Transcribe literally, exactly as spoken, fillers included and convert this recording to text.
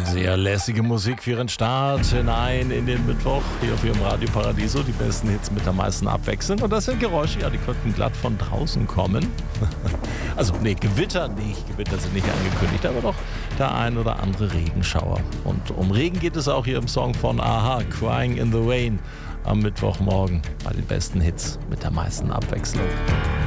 Sehr lässige Musik für Ihren Start hinein in den Mittwoch hier auf Ihrem Radio Paradiso. Die besten Hits mit der meisten Abwechslung. Und das sind Geräusche, ja, die könnten glatt von draußen kommen. Also, nee, Gewitter nicht. Gewitter sind nicht angekündigt, aber doch der ein oder andere Regenschauer. Und um Regen geht es auch hier im Song von a-ha, Crying in the Rain, am Mittwochmorgen bei den besten Hits mit der meisten Abwechslung.